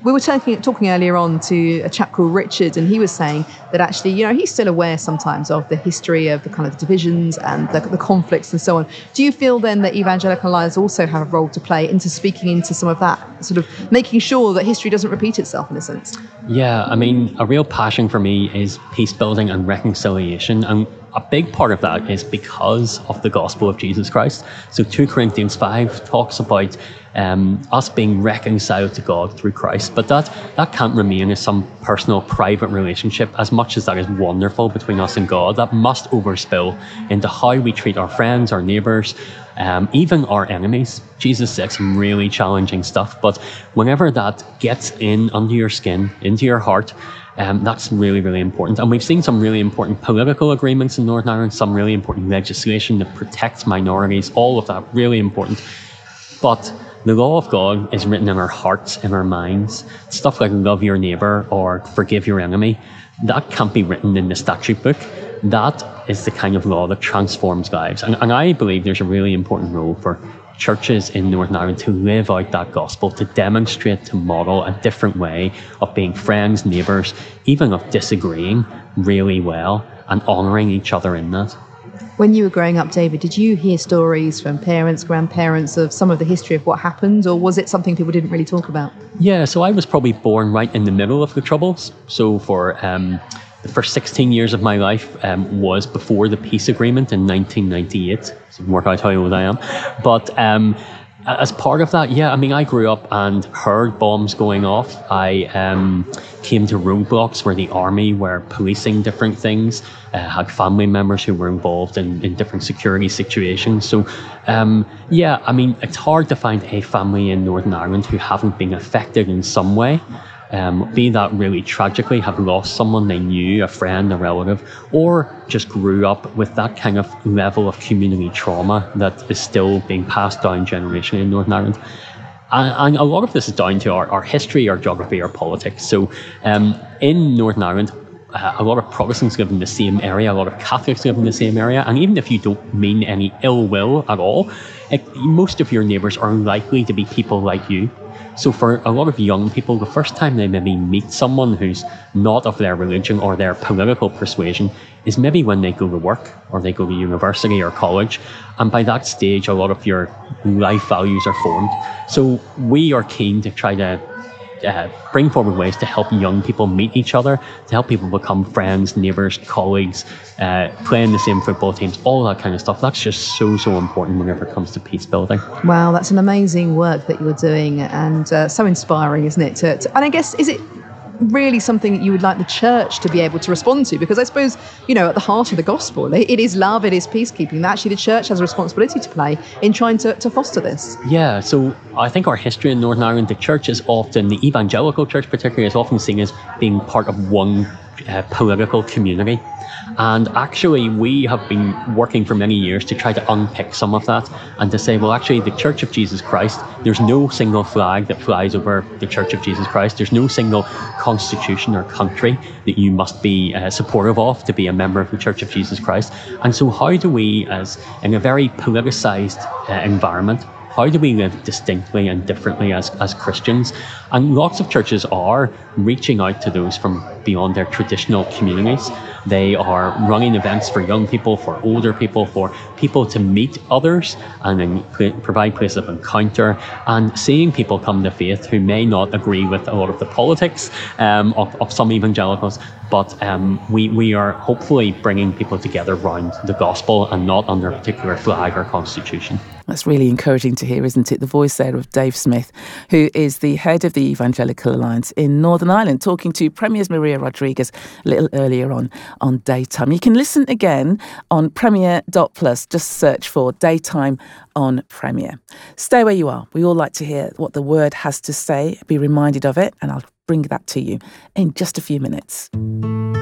we were talking earlier on to a chap called Richard, and he was saying that actually, he's still aware sometimes of the history of the kind of divisions and the conflicts and so on. Do you feel then that Evangelical Alliance also have a role to play into speaking into some of that, sort of making sure that history doesn't repeat itself in a sense? Yeah, I mean, a real passion for me is peace building and reconciliation, and a big part of that is because of the gospel of Jesus Christ. So 2 Corinthians 5 talks about us being reconciled to God through Christ, but that can't remain as some personal, private relationship. As much as that is wonderful between us and God, that must overspill into how we treat our friends, our neighbours, even our enemies. Jesus said some really challenging stuff, but whenever that gets in under your skin, into your heart, that's really, really important. And we've seen some really important political agreements in Northern Ireland, some really important legislation that protects minorities, all of that, really important. But the law of God is written in our hearts, in our minds. Stuff like love your neighbour or forgive your enemy, that can't be written in the statute book. That is the kind of law that transforms lives. And I believe there's a really important role for churches in Northern Ireland to live out that gospel, to demonstrate, to model a different way of being friends, neighbours, even of disagreeing really well and honouring each other in that. When you were growing up, David, did you hear stories from parents, grandparents of some of the history of what happened, or was it something people didn't really talk about? Yeah, so I was probably born right in the middle of the Troubles. So for the first 16 years of my life was before the peace agreement in 1998. So you can work out how old I am. But as part of that, yeah, I mean, I grew up and heard bombs going off. I came to roadblocks where the army were policing different things, had family members who were involved in different security situations. So, yeah, I mean, it's hard to find a family in Northern Ireland who haven't been affected in some way. Be that really tragically have lost someone they knew, a friend, a relative, or just grew up with that kind of level of community trauma that is still being passed down generationally in Northern Ireland. And a lot of this is down to our history, our geography, our politics. So in Northern Ireland, a lot of Protestants live in the same area, a lot of Catholics live in the same area, and even if you don't mean any ill will at all, most of your neighbours are likely to be people like you. So for a lot of young people, the first time they maybe meet someone who's not of their religion or their political persuasion is maybe when they go to work or they go to university or college. And by that stage, a lot of your life values are formed. So we are keen to try to bring forward ways to help young people meet each other, to help people become friends, neighbours, colleagues, play in the same football teams, all that kind of stuff. That's just so important whenever it comes to peace building. Wow, that's an amazing work that you're doing, and so inspiring, isn't it? And I guess, is it really something that you would like the church to be able to respond to? Because I suppose, at the heart of the gospel, it is love, it is peacekeeping. Actually, the church has a responsibility to play in trying to foster this. Yeah, so I think our history in Northern Ireland, the church is often, the evangelical church particularly, is often seen as being part of one political community. And actually, we have been working for many years to try to unpick some of that and to say, well, actually, the Church of Jesus Christ, there's no single flag that flies over the Church of Jesus Christ. There's no single constitution or country that you must be supportive of to be a member of the Church of Jesus Christ. And so how do we, as in a very politicized environment, how do we live distinctly and differently as Christians? And lots of churches are reaching out to those from beyond their traditional communities. They are running events for young people, for older people, for people to meet others and then provide places of encounter, and seeing people come to faith who may not agree with a lot of the politics of some evangelicals, but we are hopefully bringing people together around the gospel and not under a particular flag or constitution. That's really encouraging to hear, isn't it? The voice there of Dave Smith, who is the head of the Evangelical Alliance in Northern Ireland, talking to Premier's Maria Rodriguez a little earlier on Daytime. You can listen again on Premier.plus. Just search for Daytime on Premier. Stay where you are. We all like to hear what the Word has to say, be reminded of it, and I'll bring that to you in just a few minutes.